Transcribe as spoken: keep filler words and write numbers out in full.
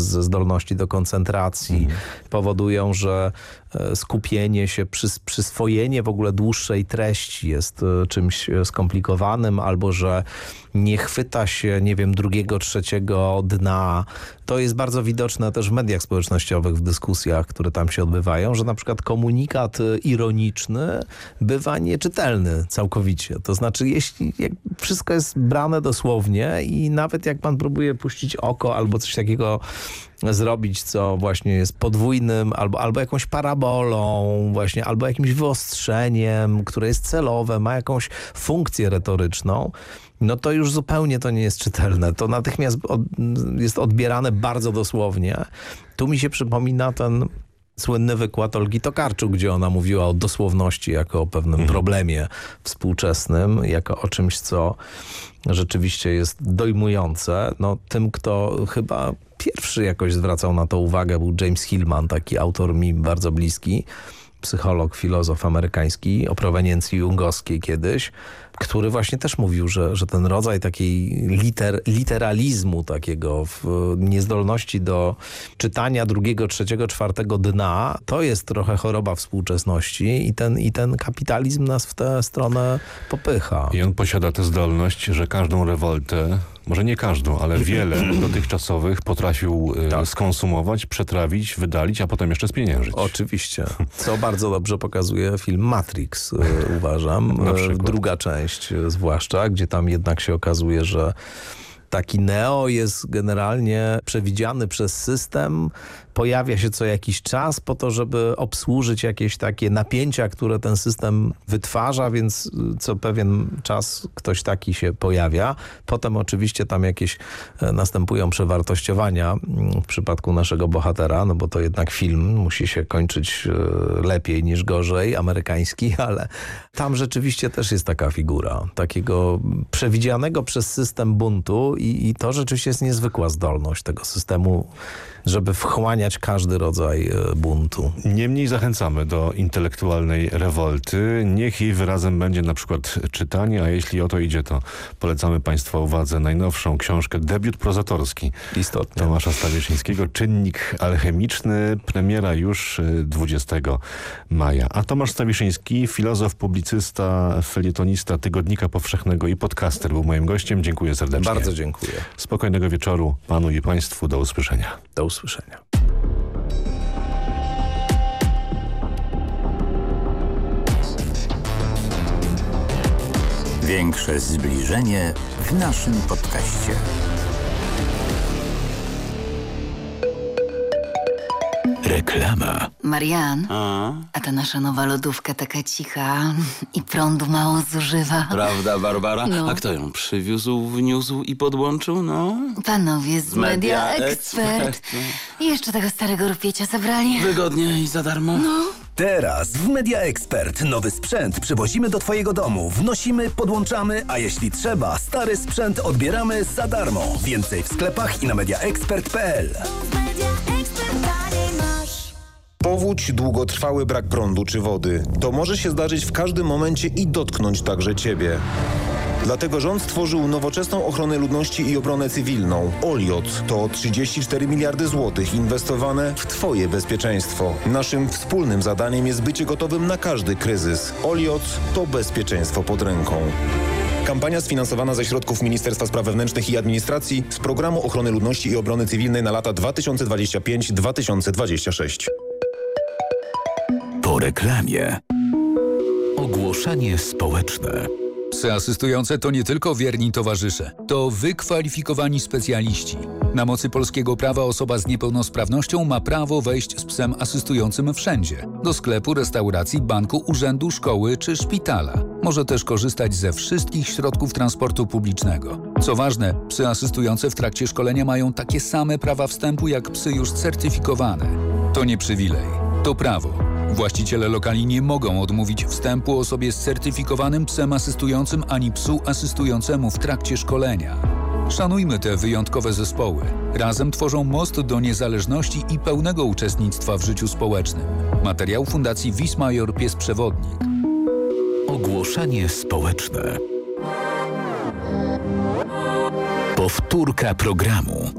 ze zdolności do koncentracji, mhm. powodują, że skupienie się, przys- przyswojenie w ogóle dłuższej treści jest czymś skomplikowanym, albo że nie chwyta się, nie wiem, drugiego, trzeciego dna. To jest bardzo widoczne też w mediach społecznościowych, w dyskusjach, które tam się odbywają, że na przykład komunikat ironiczny bywa nieczytelny całkowicie. To znaczy, jeśli jak wszystko jest brane dosłownie i nawet jak pan próbuje puścić oko albo coś takiego zrobić, co właśnie jest podwójnym, albo, albo jakąś parabolą właśnie, albo jakimś wyostrzeniem, które jest celowe, ma jakąś funkcję retoryczną, no to już zupełnie to nie jest czytelne. To natychmiast od, jest odbierane bardzo dosłownie. Tu mi się przypomina ten słynny wykład Olgi Tokarczuk, gdzie ona mówiła o dosłowności jako o pewnym mhm. problemie współczesnym, jako o czymś, co rzeczywiście jest dojmujące. No, tym, kto chyba pierwszy jakoś zwracał na to uwagę, był James Hillman, taki autor mi bardzo bliski, psycholog, filozof amerykański o proweniencji jungowskiej kiedyś, który właśnie też mówił, że, że ten rodzaj takiej liter, literalizmu takiego, w niezdolności do czytania drugiego, trzeciego, czwartego dna, to jest trochę choroba współczesności i ten, i ten kapitalizm nas w tę stronę popycha. I on posiada tę zdolność, że każdą rewoltę, może nie każdą, ale wiele dotychczasowych potrafił tak. skonsumować, przetrawić, wydalić, a potem jeszcze spieniężyć. Oczywiście. Co bardzo dobrze pokazuje film Matrix, uważam. Druga część zwłaszcza, gdzie tam jednak się okazuje, że taki Neo jest generalnie przewidziany przez system, pojawia się co jakiś czas po to, żeby obsłużyć jakieś takie napięcia, które ten system wytwarza, więc co pewien czas ktoś taki się pojawia. Potem oczywiście tam jakieś następują przewartościowania w przypadku naszego bohatera, no bo to jednak film musi się kończyć lepiej niż gorzej, amerykański, ale tam rzeczywiście też jest taka figura, takiego przewidzianego przez system buntu i, i to rzeczywiście jest niezwykła zdolność tego systemu, żeby wchłaniać każdy rodzaj buntu. Niemniej zachęcamy do intelektualnej rewolty. Niech jej wyrazem będzie na przykład czytanie, a jeśli o to idzie, to polecamy Państwa uwadze najnowszą książkę, debiut prozatorski Istotnie. Tomasza Stawiszyńskiego, Czynnik alchemiczny, premiera już dwudziestego maja. A Tomasz Stawiszyński, filozof, publicysta, felietonista Tygodnika Powszechnego i podcaster był moim gościem. Dziękuję serdecznie. Bardzo dziękuję. Spokojnego wieczoru Panu i Państwu. Do usłyszenia. Do usłyszenia. Większe zbliżenie w naszym podcaście. Reklama. Marian, A? a ta nasza nowa lodówka taka cicha i prądu mało zużywa. Prawda, Barbara? No. A kto ją przywiózł, wniósł i podłączył, no? Panowie z Media, Media Expert. Expert. I jeszcze tego starego rupiecia zabrali. Wygodnie i za darmo. No. Teraz w Media Expert nowy sprzęt przywozimy do Twojego domu, wnosimy, podłączamy, a jeśli trzeba, stary sprzęt odbieramy za darmo. Więcej w sklepach i na mediaexpert kropka p l. Powódź, długotrwały brak prądu czy wody. To może się zdarzyć w każdym momencie i dotknąć także Ciebie. Dlatego rząd stworzył nowoczesną ochronę ludności i obronę cywilną. Oliot to trzydzieści cztery miliardy złotych inwestowane w Twoje bezpieczeństwo. Naszym wspólnym zadaniem jest bycie gotowym na każdy kryzys. Oliot to bezpieczeństwo pod ręką. Kampania sfinansowana ze środków Ministerstwa Spraw Wewnętrznych i Administracji z Programu Ochrony Ludności i Obrony Cywilnej na lata dwa tysiące dwudziesty piąty do dwa tysiące dwudziestego szóstego. Po reklamie. Ogłoszenie społeczne. Psy asystujące to nie tylko wierni towarzysze, to wykwalifikowani specjaliści. Na mocy polskiego prawa osoba z niepełnosprawnością ma prawo wejść z psem asystującym wszędzie. Do sklepu, restauracji, banku, urzędu, szkoły czy szpitala. Może też korzystać ze wszystkich środków transportu publicznego. Co ważne, psy asystujące w trakcie szkolenia mają takie same prawa wstępu jak psy już certyfikowane. To nie przywilej, to prawo. Właściciele lokali nie mogą odmówić wstępu osobie z certyfikowanym psem asystującym ani psu asystującemu w trakcie szkolenia. Szanujmy te wyjątkowe zespoły. Razem tworzą most do niezależności i pełnego uczestnictwa w życiu społecznym. Materiał Fundacji Wismajor Pies Przewodnik. Ogłoszenie społeczne. Powtórka programu.